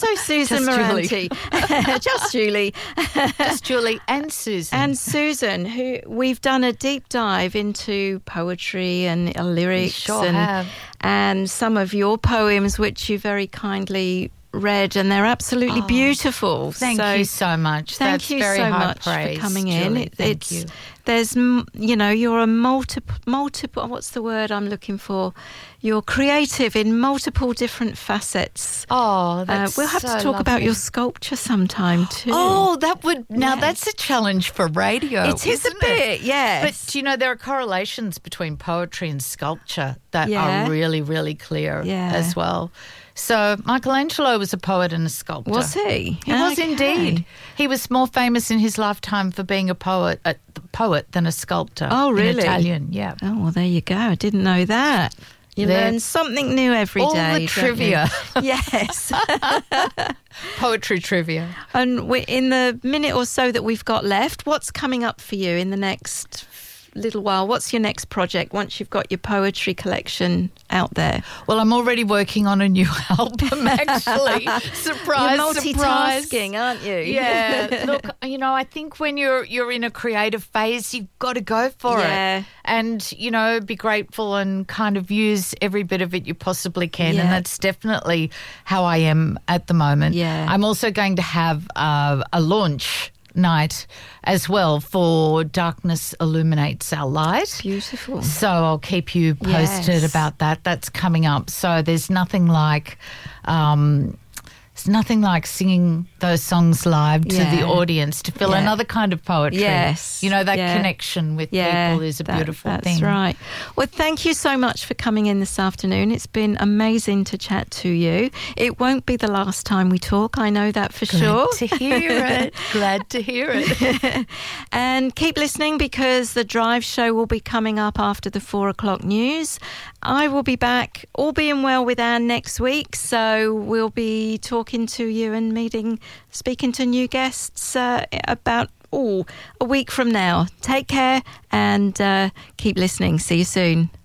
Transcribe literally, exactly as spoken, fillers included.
So Susan Just Moranti, just Julie, just Julie and Susan. And Susan, who we've done a deep dive into poetry and uh, lyrics sure and, have. and some of your poems, which you very kindly read, and they're absolutely oh, beautiful. Thank so, you so much. Thank That's you very so high much praise, for coming Julie. in. It, Thank it's you. There's, you know, you're a multiple, multiple. What's the word I'm looking for? You're creative in multiple different facets. Oh, that's uh, we'll have so to talk lovely. about your sculpture sometime too. Oh, that would now Yes. that's a challenge for radio. It is a isn't bit, it? yes. But you know, there are correlations between poetry and sculpture that Yeah. are really, really clear Yeah. as well. So Michelangelo was a poet and a sculptor. Was he? He was Okay. indeed. He was more famous in his lifetime for being a poet, a poet than a sculptor. Oh, really? In Italian, yeah. Oh, well, there you go. I didn't know that. You There- learn something new every All day. the don't trivia. you? Yes. Poetry trivia. And we, in the minute or so that we've got left, what's coming up for you in the next little while? What's your next project once you've got your poetry collection out there? Well, I'm already working on a new album, actually. Surprise, You're surprise. multitasking, aren't you? Yeah. Look, you know, I think when you're you're in a creative phase, you've got to go for Yeah. it. And, you know, be grateful and kind of use every bit of it you possibly can. Yeah. And that's definitely how I am at the moment. Yeah. I'm also going to have uh, a launch night as well for Darkness Illuminates Our Light. Beautiful. So I'll keep you posted Yes. about that. That's coming up. So there's nothing like, um, there's nothing like singing those songs live to Yeah. the audience to feel Yeah. another kind of poetry. Yes. You know, that Yeah. connection with Yeah, people is a that- beautiful that's thing. That's right. Well, thank you so much for coming in this afternoon. It's been amazing to chat to you. It won't be the last time we talk, I know that for Glad sure. to hear it. Glad to hear it. And keep listening because the Drive Show will be coming up after the four o'clock news. I will be back, all being well, with Anne next week. So we'll be talking to you and meeting, speaking to new guests uh, about oh, a week from now. Take care and uh, keep listening. See you soon.